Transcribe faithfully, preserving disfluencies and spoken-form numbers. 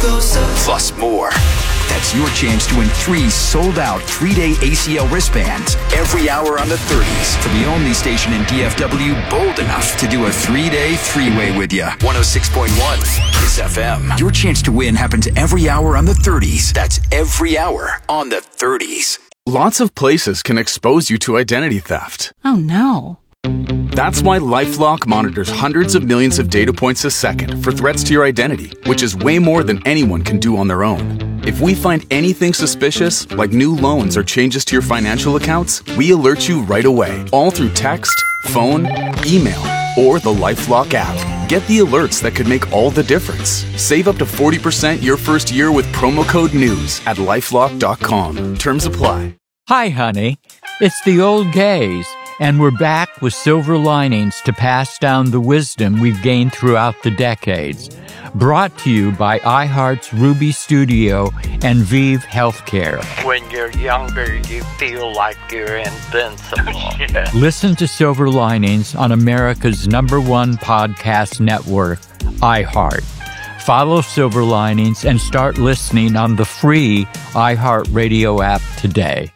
plus more. That's your chance to win three sold-out three-day A C L wristbands every hour on the thirties for the only station in D F W bold enough to do a three-day three-way with you. one oh six point one Kiss F M. Your chance to win happens every hour on the thirties. That's every hour on the thirties. Lots of places can expose you to identity theft. Oh, no. That's why LifeLock monitors hundreds of millions of data points a second for threats to your identity, which is way more than anyone can do on their own. If we find anything suspicious, like new loans or changes to your financial accounts, we alert you right away, all through text, phone, email, or the LifeLock app. Get the alerts that could make all the difference. Save up to forty percent your first year with promo code NEWS at lifelock dot com. Terms apply. Hi, honey. It's the old gays, and we're back with silver linings to pass down the wisdom we've gained throughout the decades. Brought to you by iHeart's Ruby Studio and Vive Healthcare. When you're younger, you feel like you're invincible. Yeah. Listen to Silver Linings on America's number one podcast network, iHeart. Follow Silver Linings and start listening on the free iHeartRadio app today.